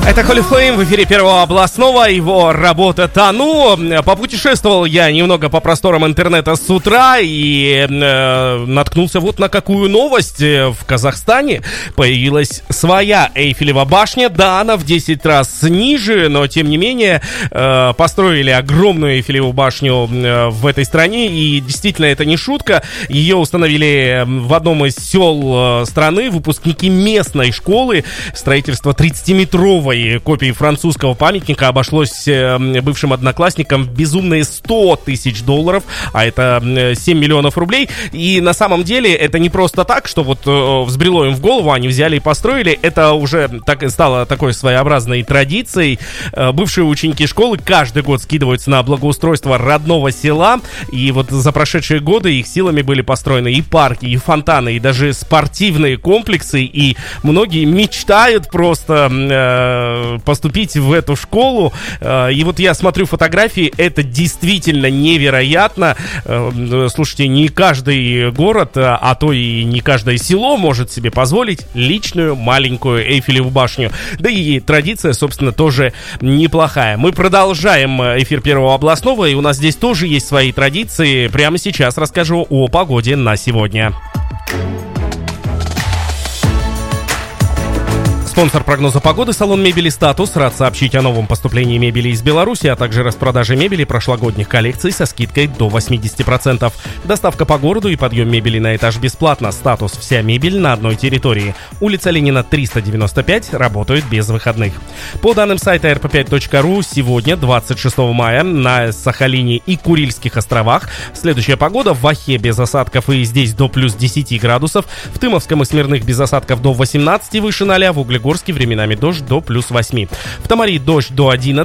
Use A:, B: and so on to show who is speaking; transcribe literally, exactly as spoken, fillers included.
A: Это Holy Flame в эфире Первого областного, его работа «Тону». Попутешествовал я немного по просторам интернета с утра и э, наткнулся вот на какую новость. В Казахстане появилась своя Эйфелева башня. Да, она в десять раз ниже, но тем не менее э, построили огромную Эйфелеву башню э, в этой стране. И действительно, это не шутка. Ее установили в одном из сел э, страны выпускники местной школы. Строительство тридцатиметровой копии французского памятника обошлось э, бывшим одноклассникам в безумные сто тысяч долларов, а это э, семь миллионов рублей. И на самом деле это не просто так, что вот э, взбрело им в голову, они взяли и построили. Это уже так, стало такой своеобразной традицией. Э, бывшие ученики школы каждый год скидываются на благоустройство родного села. И вот за прошедшие годы их силами были построены и парки, и фонтаны, и даже спортивные комплексы. И многие мечтают просто э, поступить в эту школу. И вот я смотрю фотографии, это действительно невероятно. Слушайте, не каждый город, а то и не каждое село может себе позволить личную маленькую Эйфелеву башню. Да и традиция, собственно, тоже неплохая. Мы продолжаем эфир Первого областного, и у нас здесь тоже есть свои традиции. Прямо сейчас расскажу о погоде на сегодня. Спонсор прогноза погоды — салон мебели «Статус». Рад сообщить о новом поступлении мебели из Беларуси, а также распродаже мебели прошлогодних коллекций со скидкой до восемьдесят процентов. Доставка по городу и подъем мебели на этаж бесплатно. «Статус» — вся мебель на одной территории. Улица Ленина, триста девяносто пять, работает без выходных. По данным сайта эр пэ пять точка ру, сегодня, двадцать шестого мая, на Сахалине и Курильских островах следующая погода: в Ахе без осадков и здесь до плюс десять градусов, в Тымовском и Смирных без осадков до восемнадцати, выше ноля, в Углегорске временами дождь до плюс восьми. В Тамаре дождь до одиннадцати,